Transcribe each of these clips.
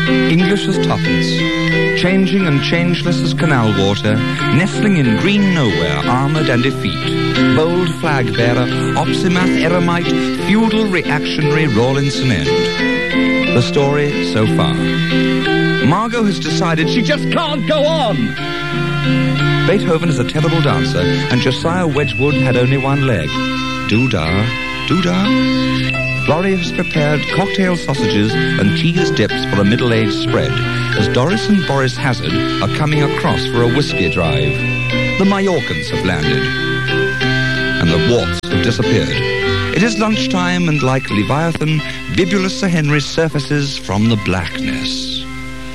English as tuppence, changing and changeless as canal water, nestling in green nowhere, armoured and effete, bold flag-bearer, Opsimath eremite, feudal reactionary Rawlinson end. The story so far. Margot has decided she just can't go on. Beethoven is a terrible dancer, and Josiah Wedgwood had only one leg. Doo-dah, doo-dah. Florrie has prepared cocktail sausages and cheese dips for a middle-aged spread, as Doris and Boris Hazard are coming across for a whiskey drive. The Mallorcans have landed, and the warts have disappeared. It is lunchtime, and like Leviathan, bibulous Sir Henry surfaces from the blackness.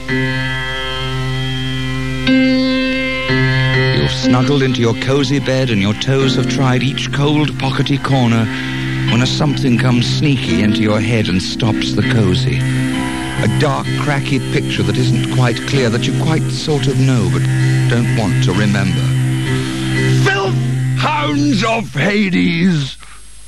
You've snuggled into your cosy bed, and your toes have tried each cold, pockety corner, when a something comes sneaky into your head and stops the cosy. A dark, cracky picture that isn't quite clear, that you quite sort of know but don't want to remember. Filth hounds of Hades!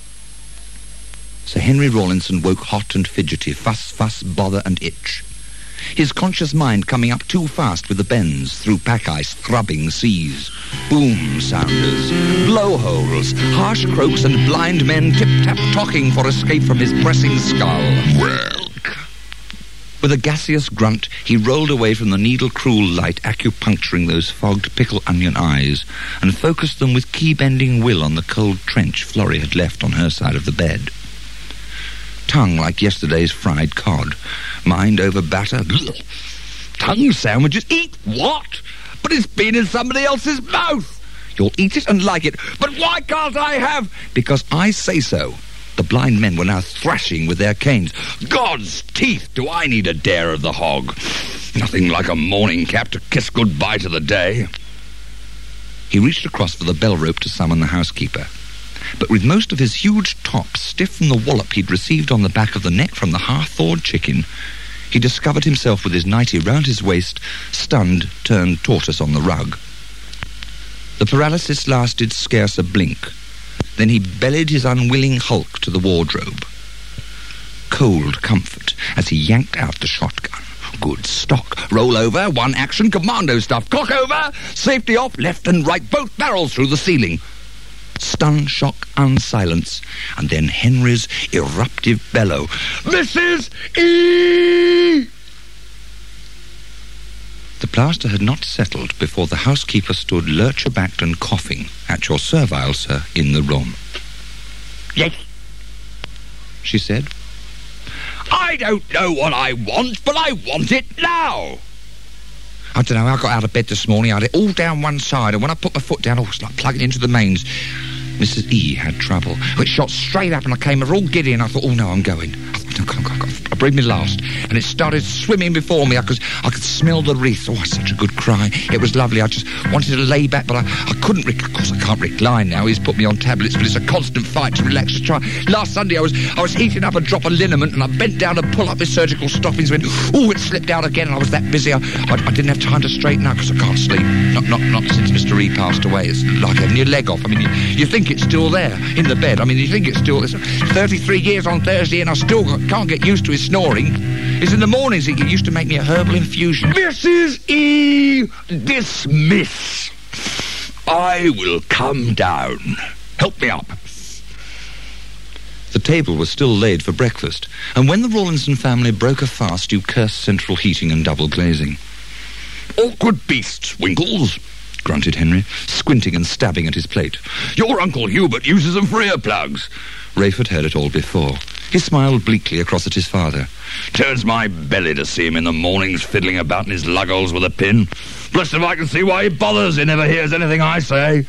Sir Henry Rawlinson woke hot and fidgety, fuss, fuss, bother and itch. His conscious mind coming up too fast with the bends through pack-ice, thrubbing seas, boom sounders, blowholes, harsh croaks and blind men tip-tap-tocking for escape from his pressing skull. With a gaseous grunt, he rolled away from the needle-cruel light acupuncturing those fogged pickle-onion eyes and focused them with key-bending will on the cold trench Florrie had left on her side of the bed. Tongue like yesterday's fried cod, mind over batter. Tongue sandwiches? Eat what? But it's been in somebody else's mouth. You'll eat it and like it, but why can't I have? Because I say so. The blind men were now thrashing with their canes. God's teeth, do I need a dare of the hog? Nothing like a morning cap to kiss goodbye to the day. He reached across for the bell rope to summon the housekeeper. But with most of his huge top stiff from the wallop he'd received on the back of the neck from the half-thawed chicken, he discovered himself with his nightie round his waist, stunned, turned tortoise on the rug. The paralysis lasted scarce a blink. Then he bellied his unwilling hulk to the wardrobe. Cold comfort as he yanked out the shotgun. Good stock. Roll over, one action, commando stuff. Cock over, safety off, left and right, both barrels through the ceiling. Stun, shock, unsilence, and then Henry's eruptive bellow. Mrs. E! The plaster had not settled before the housekeeper stood lurcher-backed and coughing at your servile, sir, in the room. Yes, she said. I don't know what I want, but I want it now. I don't know, I got out of bed this morning, I had it all down one side, and when I put my foot down, it's like plugging into the mains. Mrs. E had trouble. It shot straight up and I came over all giddy and I thought, oh no, I'm going. I breathed me last. And it started swimming before me. I could smell the wreath. Oh, such a good cry. It was lovely. I just wanted to lay back, but I couldn't. Of course, I can't recline now. He's put me on tablets, but it's a constant fight to relax. To try. Last Sunday, I was heating up a drop of liniment and I bent down to pull up his surgical stockings when, oh, it slipped out again and I was that busy. I didn't have time to straighten out because I can't sleep. Not since Mr. E passed away. It's like having your leg off. I mean, you think it's still there in the bed. I mean, you think it's still... It's 33 years on Thursday and I still can't get used to his snoring. It's in the mornings he used to make me a herbal infusion. Mrs. E, dismiss. I will come down. Help me up. The table was still laid for breakfast, and when the Rawlinson family broke a fast, you cursed central heating and double glazing. Awkward beasts, Winkles, grunted Henry, squinting and stabbing at his plate. Your Uncle Hubert uses them for earplugs. Rafe had heard it all before. He smiled bleakly across at his father. Turns my belly to see him in the mornings fiddling about in his lugholes with a pin. Blessed if I can see why he bothers. He never hears anything I say.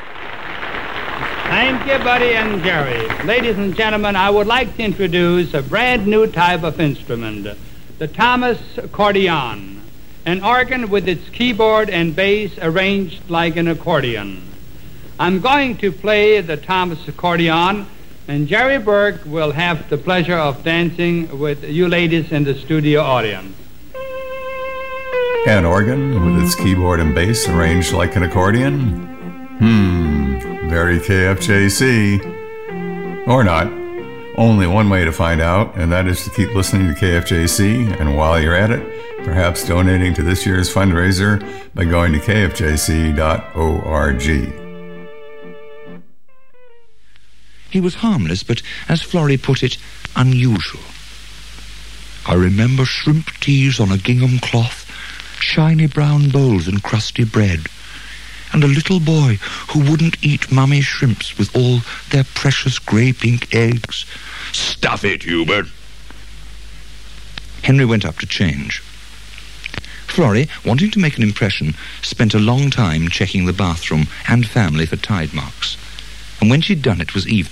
Thank you, Buddy and Jerry. Ladies and gentlemen, I would like to introduce a brand new type of instrument, the Thomas accordion, an organ with its keyboard and bass arranged like an accordion. I'm going to play the Thomas accordion, and Jerry Burke will have the pleasure of dancing with you ladies in the studio audience. An organ with its keyboard and bass arranged like an accordion? Very KFJC. Or not. only one way to find out, and that is to keep listening to KFJC, and while you're at it, perhaps donating to this year's fundraiser by going to kfjc.org. He was harmless, but, as Florrie put it, unusual. I remember shrimp teas on a gingham cloth, shiny brown bowls and crusty bread, and a little boy who wouldn't eat Mummy's shrimps with all their precious grey pink eggs. Stuff it, Hubert. Henry went up to change. Florrie, wanting to make an impression, spent a long time checking the bathroom and family for tide marks. And when she'd done it was even.